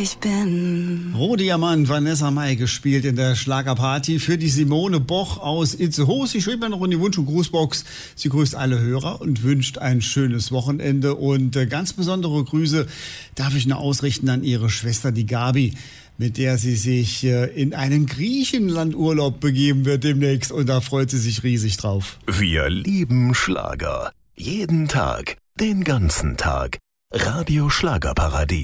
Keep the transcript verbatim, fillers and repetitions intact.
ich bin. Rohdiamant, Vanessa Mai gespielt in der Schlagerparty für die Simone Boch aus Itzehoe. Sie schrieb mir noch in die Wunsch- und Grußbox. Sie grüßt alle Hörer und wünscht ein schönes Wochenende. Und äh, ganz besondere Grüße darf ich noch ausrichten an ihre Schwester, die Gabi, mit der sie sich äh, in einen Griechenlandurlaub begeben wird demnächst. Und da freut sie sich riesig drauf. Wir lieben Schlager. Jeden Tag, den ganzen Tag. Radio Schlagerparadies.